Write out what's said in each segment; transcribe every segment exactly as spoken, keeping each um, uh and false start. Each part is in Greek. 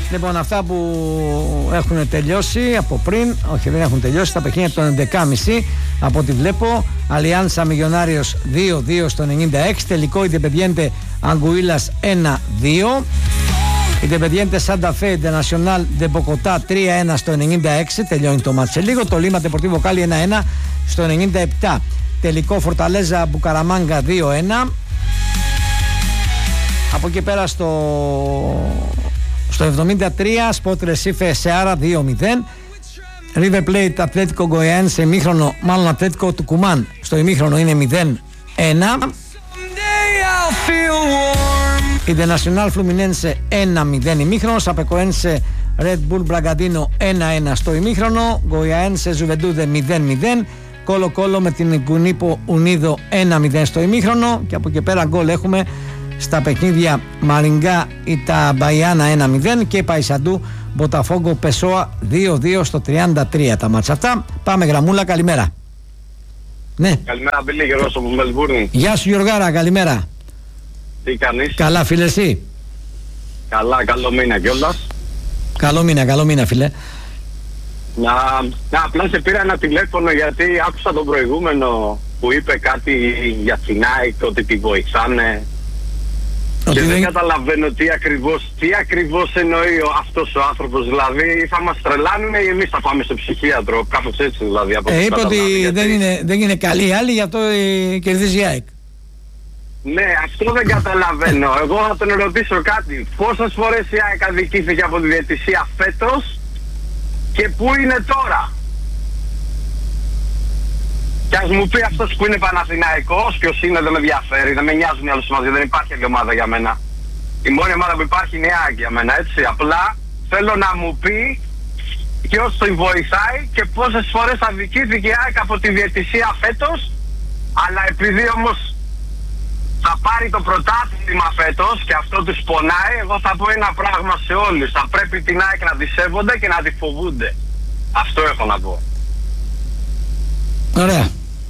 Λοιπόν, αυτά που έχουν τελειώσει από πριν, όχι δεν έχουν τελειώσει, τα παιχνίδια των έντεκα και μισή από ό,τι βλέπω. Αλιάνσα Μιλιονάριος δύο δύο στο ενενήντα έξι, τελικό Independiente Anguillas ένα δύο, Independiente Santa Fe Internacional de Bogotá τρία ένα στο ενενήντα έξι, τελειώνει το μάτς σε λίγο. Το Lima Deportivo Cali ένα ένα στο ενενήντα επτά, τελικό Fortaleza Bucaramanga δύο ένα. Από εκεί πέρα στο Στο εβδομήντα τρία Sport Recife Seara δύο μηδέν, River Plate Atlético Goianiense σε ημίχρονο, μάλλον Atlético Tucumán στο ημίχρονο είναι μηδέν ένα, Internacional Fluminense ένα μηδέν ημίχρονο, Chapecoense Red Bull Bragantino ένα ένα στο ημίχρονο, Goianiense Juventude μηδέν μηδέν, Colo Colo με την Κουνίπο Unido ένα μηδέν στο ημίχρονο. Και από εκεί πέρα γκολ έχουμε στα παιχνίδια Μαριγκά Ιταμπαϊάνα ένα μηδέν και Παϊσαντού Μποταφόγκο Πεσόα δύο δύο στο τριάντα τρία τα μάτσα αυτά. Πάμε γραμμούλα, καλημέρα. Ναι. Καλημέρα Μπίλη, Γιώργος από Μελβούρνη. Γεια σου Γιωργάρα, καλημέρα. Τι κάνεις? Καλά φίλε, εσύ? Καλά, καλό μήνα κιόλας. Καλό μήνα, καλό μήνα φίλε. Να, να απλά σε πήρα ένα τηλέφωνο γιατί άκουσα τον προηγούμενο που είπε κάτι για την ΑΕΚ, ότι τη βοηθάνε. Ότι και δεν, δεν καταλαβαίνω τι ακριβώς, τι ακριβώς εννοεί ο, αυτός ο άνθρωπος. Δηλαδή θα μας τρελάνουν ή εμείς θα πάμε στο ψυχίατρο, κάπως έτσι δηλαδή. Από ε, είπε ότι γιατί... δεν, είναι, δεν είναι καλή άλλη, γι' αυτό ε, κερδίζει η ΑΕΚ. Ναι, αυτό δεν καταλαβαίνω. Εγώ θα τον ρωτήσω κάτι. Πόσες φορές η ΑΕΚ αδικήθηκε από τη διαιτησία φέτος και πού είναι τώρα? Και ας μου πει αυτός που είναι Παναθηναϊκός, ποιος είναι, δεν με ενδιαφέρει, δεν με νοιάζουν οι άλλους μαζί, δεν υπάρχει άλλη ομάδα για μένα. Η μόνη ομάδα που υπάρχει είναι η ΑΕΚ για μένα, έτσι. Απλά θέλω να μου πει ποιος τον βοηθάει και πόσες φορές αδικήθηκε η ΑΕΚ από τη διαιτησία φέτος, αλλά επειδή όμως θα πάρει το πρωτάθλημα φέτος και αυτό τους πονάει, εγώ θα πω ένα πράγμα σε όλους. Θα πρέπει την ΑΕΚ να τη σέβονται και να τη φοβούνται. Αυτό έχω να πω. Ωραία.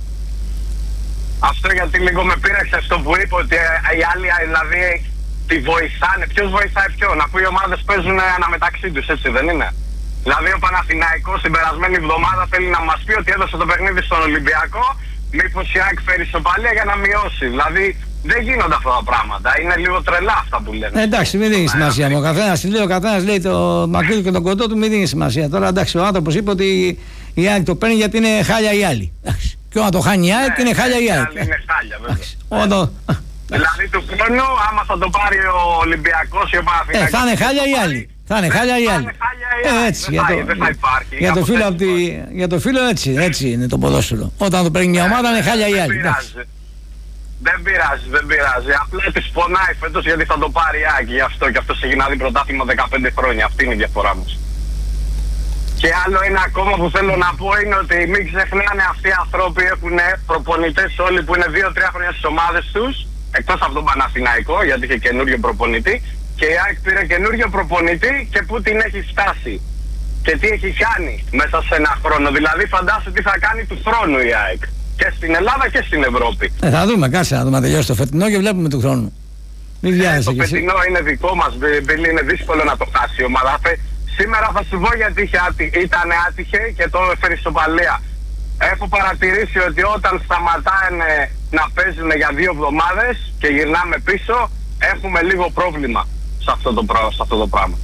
Αυτό γιατί λίγο με πείραξε αυτό που είπε, ότι οι άλλοι δηλαδή τη βοηθάνε. Ποιος βοηθάει ποιον, αφού οι ομάδες παίζουν αναμεταξύ τους, έτσι δεν είναι? Δηλαδή ο Παναθηναϊκός την περασμένη εβδομάδα θέλει να μας πει ότι έδωσε το παιχνίδι στον Ολυμπιακό, μήπως η ΑΕΚ φέρει ισοπαλία για να μειώσει. Δηλαδή δεν γίνονται αυτά τα πράγματα. Είναι λίγο τρελά αυτά που λένε. Ε, εντάξει, μην δίνει σημασία. Ο καθένας λέει, ο καθένας λέει το μακρύ και τον κοντό του, μην δίνει σημασία. Τώρα εντάξει, ο άνθρωπος είπε ότι η ΑΕΚ το παίρνει γιατί είναι χάλια οι άλλοι. Και όταν το χάνει η ΑΕΚ είναι χάλια η ΑΕΚ. Είναι χάλια, βέβαια. Όντω. Δηλαδή του χρόνου, άμα θα το πάρει ο Ολυμπιακός ή ο Παναθηναϊκός. Ε, θα είναι χάλια οι άλλοι. Θα είναι χάλια οι άλλοι. Ε, έτσι, δεν, για το, δεν θα υπάρχει. Για το, φίλο, τη, για το φίλο έτσι, έτσι είναι το ποδόσφαιρο. Όταν το παίρνει μια ομάδα είναι χάλια οι άλλοι. Δεν πειράζει, δεν πειράζει. Απλά της πονάει φέτος γιατί θα το πάρει η ΑΕΚ, γι' αυτό και αυτό έχει να δει πρωτάθλημα δεκαπέντε χρόνια. Αυτή είναι η διαφορά μας. Και άλλο ένα ακόμα που θέλω να πω είναι ότι μην ξεχνάνε αυτοί οι άνθρωποι έχουν προπονητές όλοι που είναι δύο τρία χρόνια στις ομάδες τους, εκτός από τον Παναθηναϊκό γιατί είχε καινούριο προπονητή, και η ΑΕΚ πήρε καινούριο προπονητή και πού την έχει φτάσει και τι έχει κάνει μέσα σε ένα χρόνο. Δηλαδή φαντάσου τι θα κάνει του χρόνου η ΑΕΚ και στην Ελλάδα και στην Ευρώπη. Ε, θα δούμε, κάτσε να δούμε, τελειώσει το φετινό και βλέπουμε του χρόνου. Μην βιάζεσαι. Ε, το φετινό είναι δικό μας, Μπίλη, είναι δύσκολο να το χάσει η ομάδα. Σήμερα θα σου πω γιατί ήταν άτυχε και το έφερε ισοπαλία. Έχω παρατηρήσει ότι όταν σταματάνε να παίζουν για δύο εβδομάδες και γυρνάμε πίσω, έχουμε λίγο πρόβλημα σε αυτό το, σε αυτό το πράγμα.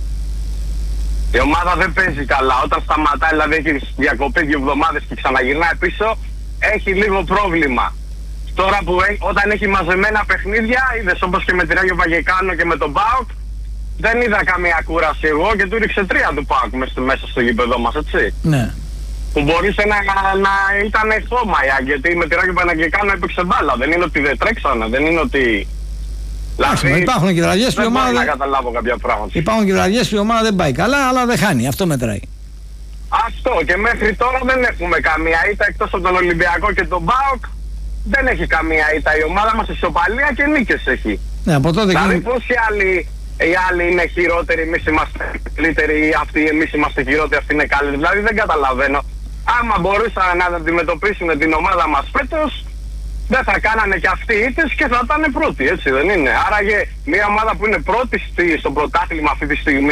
Η ομάδα δεν παίζει καλά. Όταν σταματάει, δηλαδή έχει διακοπή δύο εβδομάδες και ξαναγυρνάει πίσω, έχει λίγο πρόβλημα. Τώρα που έχει, όταν έχει μαζεμένα παιχνίδια, είδες όπως και με την Ράγιο Βαγεκάνο και με τον ΠΑΟΚ, δεν είδα καμία κούραση εγώ και του ρίξε τρία του ΠΑΟΚ μέσα στο γήπεδο μας, έτσι. Ναι. Που μπορούσε να, να ήταν χώμα, γιατί με τη Ράγιο Βαγεκάνο έπαιξε μπάλα. Δεν είναι ότι δεν τρέξανε, δεν είναι ότι... Δηλαδή, υπάρχουν και βραδιές που η ομάδα... Δεν να καταλάβω κάποια πράγματα. Υπάρχουν και βραδιές που η ομάδα δεν πάει καλά, αλλά δεν χάνει. Αυτό μετράει. Αυτό, και μέχρι τώρα δεν έχουμε καμία ήττα εκτός από τον Ολυμπιακό και τον ΠΑΟΚ. Δεν έχει καμία ήττα. Η ομάδα μας ισοπαλία και νίκες έχει. Ναι, από τότε δηλαδή και... πώς οι άλλοι, οι άλλοι είναι χειρότεροι, εμείς είμαστε καλύτεροι, ή αυτοί εμείς είμαστε χειρότεροι, αυτοί είναι καλύτεροι. Δηλαδή δεν καταλαβαίνω. Άμα μπορούσαν να αντιμετωπίσουν την ομάδα μας φέτος, δεν θα κάνανε και αυτοί ήττες και θα ήταν πρώτοι, έτσι δεν είναι? Άραγε μια ομάδα που είναι πρώτη στο πρωτάθλημα αυτή τη στιγμή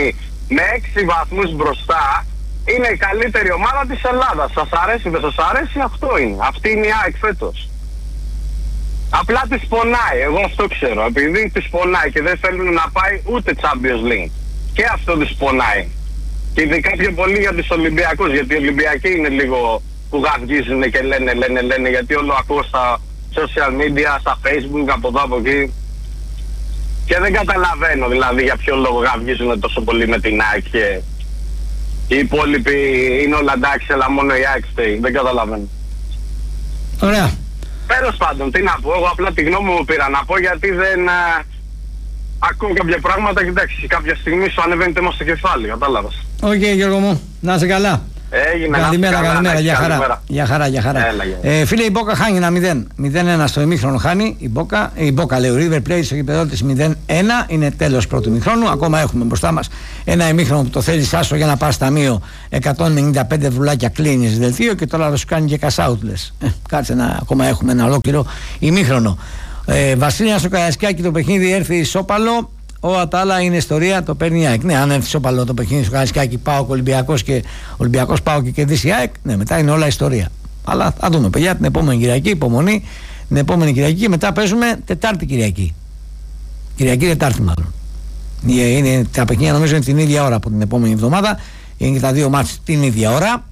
με έξι βαθμούς μπροστά είναι η καλύτερη ομάδα της Ελλάδας. Σας αρέσει, δεν σας αρέσει, αυτό είναι. Αυτή είναι η ΑΕΚ φέτος. Απλά της πονάει, εγώ αυτό ξέρω. Επειδή της πονάει και δεν θέλουν να πάει ούτε Champions League. Και αυτό της πονάει. Και ειδικά πιο πολύ για τους Ολυμπιακούς. Γιατί οι Ολυμπιακοί είναι λίγο που γαυγίζουν και λένε, λένε, λένε. Γιατί όλο ακούω στα social media, στα Facebook, από εδώ από εκεί. Και δεν καταλαβαίνω δηλαδή για ποιο λόγο γαυγίζουν τόσο πολύ με την ΑΕΚ και οι υπόλοιποι είναι όλα εντάξει, αλλά μόνο η ΑΕΚ στέει. Δεν καταλαβαίνω. Ωραία. Τέλος πάντων, τι να πω, εγώ απλά τη γνώμη μου πήρα να πω γιατί δεν α, ακούω κάποια πράγματα και εντάξει, κάποια στιγμή σου ανεβαίνει το στο κεφάλι, κατάλαβες. Οκ, okay, Γιώργο μου, να είσαι καλά. Έγινε, καλημέρα, καλά, καλημέρα, για χαρά. Καλημέρα. Για χαρά, για χαρά. Έλα, για. Ε, φίλε, η Μπόκα χάνει ένα μηδέν. μηδέν ένα στο ημίχρονο χάνει. Η Μπόκα, η Μπόκα λέει, ο River Plate στο γήπεδο της μηδέν ένα. Είναι τέλος πρώτου ημίχρονου. Ακόμα έχουμε μπροστά μας ένα ημίχρονο που το θέλει Σάσο για να πας ταμείο. εκατόν ενενήντα πέντε βουλάκια κλείνεις δελτίο και τώρα θα σου κάνει και cash out, λες. Ε, κάτσε να, ακόμα έχουμε ένα ολόκληρο ημίχρονο. Ε, Βασίλεια στο Καραϊσκάκι το παιχνίδι έρθει ισόπαλο. Ο Ατάλα είναι ιστορία, το παίρνει η ΑΕΚ. Ναι, αν έρθει ισόπαλο το παιχνίδι στο Καραϊσκάκι, ΠΑΟΚ Ολυμπιακός και Ολυμπιακός ΠΑΟΚ και κερδίσει η ΑΕΚ, ναι, μετά είναι όλα ιστορία. Αλλά θα δούμε, παιδιά, την επόμενη Κυριακή, υπομονή. Την επόμενη Κυριακή και μετά παίζουμε Τετάρτη Κυριακή. Κυριακή Τετάρτη, μάλλον. Είναι, τα παιχνίδια νομίζω είναι την ίδια ώρα από την επόμενη εβδομάδα. Είναι και τα δύο μάτς την ίδια ώρα.